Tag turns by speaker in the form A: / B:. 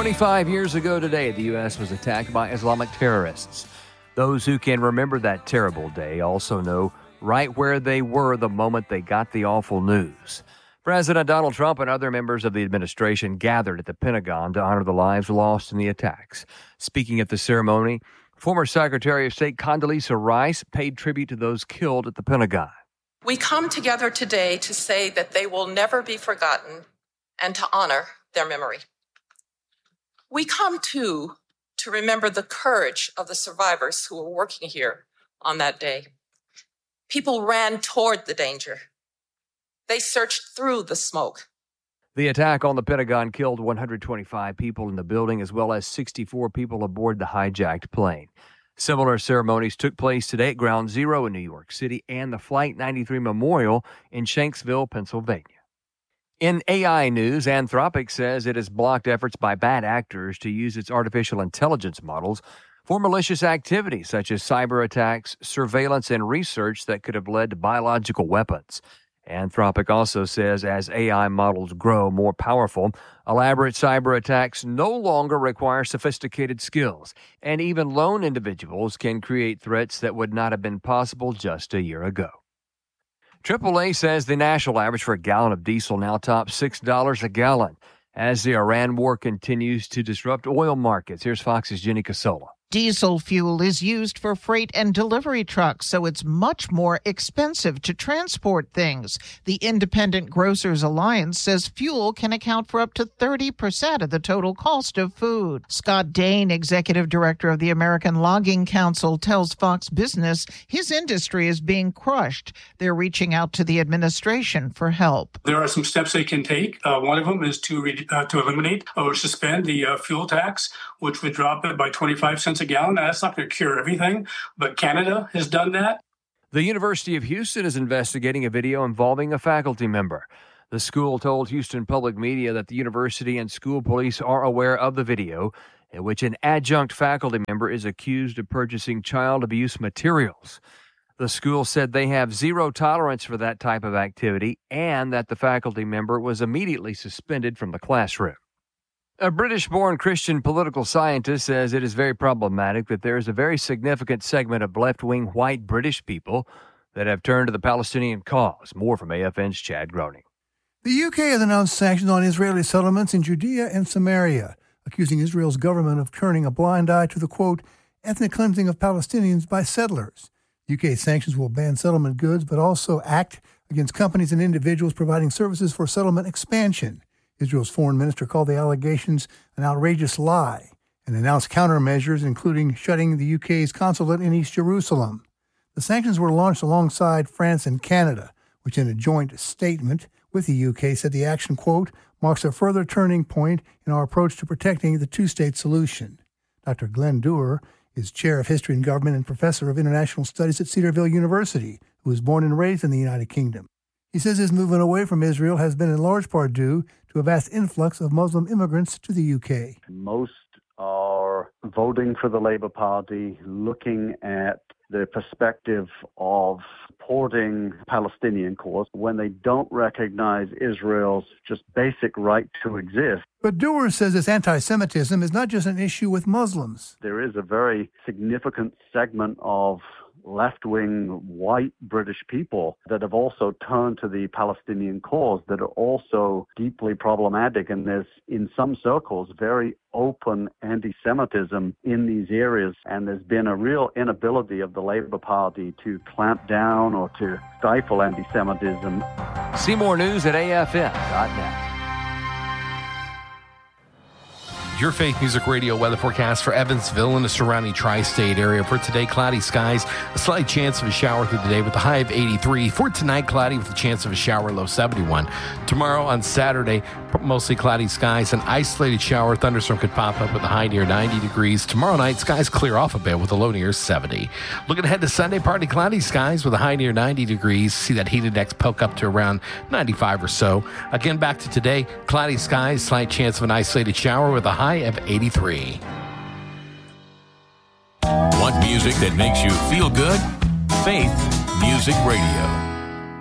A: 25 years ago today, the U.S. was attacked by Islamic terrorists. Those who can remember that terrible day also know right where they were the moment they got the awful news. President Donald Trump and other members of the administration gathered at the Pentagon to honor the lives lost in the attacks. Speaking at the ceremony, former Secretary of State Condoleezza Rice paid tribute to those killed at the Pentagon.
B: We come together today to say that they will never be forgotten and to honor their memory. We come, too, to remember the courage of the survivors who were working here on that day. People ran toward the danger. They searched through the smoke.
A: The attack on the Pentagon killed 125 people in the building, as well as 64 people aboard the hijacked plane. Similar ceremonies took place today at Ground Zero in New York City and the Flight 93 Memorial in Shanksville, Pennsylvania. In AI news, Anthropic says it has blocked efforts by bad actors to use its artificial intelligence models for malicious activities such as cyber attacks, surveillance, and research that could have led to biological weapons. Anthropic also says as AI models grow more powerful, elaborate cyber attacks no longer require sophisticated skills, and even lone individuals can create threats that would not have been possible just a year ago. AAA says the national average for a gallon of diesel now tops $6 a gallon as the Iran war continues to disrupt oil markets. Here's Fox's Jenny Casola.
C: Diesel fuel is used for freight and delivery trucks, so it's much more expensive to transport things. The Independent Grocers Alliance says fuel can account for up to 30% of the total cost of food. Scott Dane, executive director of the American Logging Council, tells Fox Business his industry is being crushed. They're reaching out to the administration for help.
D: There are some steps they can take. One of them is to eliminate or suspend the fuel tax, which would drop it by 25 cents a gallon. Now, that's not going to cure everything, but Canada has done that.
A: The University of Houston is investigating a video involving a faculty member. The school told Houston Public Media that the university and school police are aware of the video in which an adjunct faculty member is accused of purchasing child abuse materials. The school said they have zero tolerance for that type of activity and that the faculty member was immediately suspended from the classroom. A British-born Christian political scientist says it is very problematic that there is a very significant segment of left-wing white British people that have turned to the Palestinian cause. More from AFN's Chad Groening.
E: The UK has announced sanctions on Israeli settlements in Judea and Samaria, accusing Israel's government of turning a blind eye to the, quote, ethnic cleansing of Palestinians by settlers. UK sanctions will ban settlement goods, but also act against companies and individuals providing services for settlement expansion. Israel's foreign minister called the allegations an outrageous lie and announced countermeasures, including shutting the UK's consulate in East Jerusalem. The sanctions were launched alongside France and Canada, which in a joint statement with the UK said the action, quote, marks a further turning point in our approach to protecting the two-state solution. Dr. Glenn Dewar is chair of history and government and professor of international studies at Cedarville University, who was born and raised in the United Kingdom. He says his movement away from Israel has been in large part due to a vast influx of Muslim immigrants to the UK.
F: Most are voting for the Labour Party, looking at the perspective of supporting Palestinian cause when they don't recognize Israel's just basic right to exist.
E: But Dewar says this anti-Semitism is not just an issue with Muslims.
F: There is a very significant segment of left-wing white British people that have also turned to the Palestinian cause that are also deeply problematic. And there's, in some circles, very open anti-Semitism in these areas. And there's been a real inability of the Labour Party to clamp down or to stifle anti-Semitism.
A: See more news at afn.net.
G: Your Faith Music Radio weather forecast for Evansville and the surrounding tri-state area. For today, cloudy skies, a slight chance of a shower through the day with a high of 83. For tonight, cloudy with a chance of a shower, low 71. Tomorrow on Saturday, mostly cloudy skies, an isolated shower, thunderstorm could pop up with a high near 90 degrees. Tomorrow night, skies clear off a bit with a low near 70. Looking ahead to Sunday, partly cloudy skies with a high near 90 degrees. See that heat index poke up to around 95 or so. Again, back to today, cloudy skies, slight chance of an isolated shower with a high of 83.
H: Want music that makes you feel good? Faith Music Radio.